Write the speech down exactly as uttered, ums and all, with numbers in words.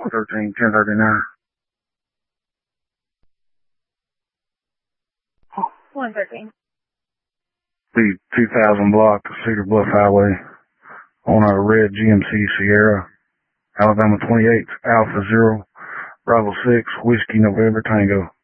thirteen, ten thirty-nine. one thirteen. The two thousand block of Cedar Bluff Highway on a red G M C Sierra, Alabama twenty-eight, Alpha Zero, Bravo six, Whiskey November Tango.